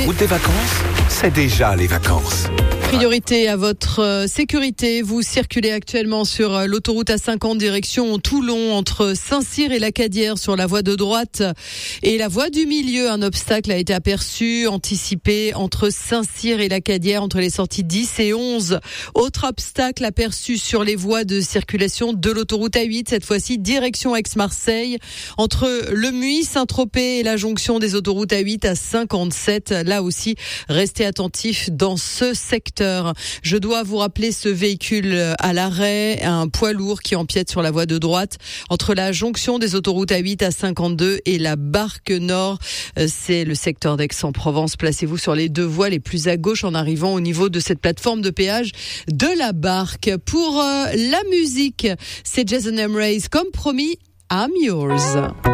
route des vacances, c'est déjà les vacances. Priorité à votre sécurité. Vous circulez actuellement sur l'autoroute A50 direction Toulon entre Saint-Cyr et Lacadière sur la voie de droite et la voie du milieu. Un obstacle a été aperçu, anticipé entre Saint-Cyr et Lacadière entre les sorties 10 et 11. Autre obstacle aperçu sur les voies de circulation de l'autoroute A8, cette fois-ci direction Aix-Marseille entre Le Muy, Saint-Tropez et la jonction des autoroutes A8 à 57. Là aussi, restez attentifs dans ce secteur. Je dois vous rappeler ce véhicule à l'arrêt, un poids lourd qui empiète sur la voie de droite entre la jonction des autoroutes A8 à 52 et la Barque Nord. C'est le secteur d'Aix-en-Provence. Placez-vous sur les deux voies les plus à gauche en arrivant au niveau de cette plateforme de péage de la Barque. Pour la musique, c'est Jason Mraz, comme promis, I'm Yours.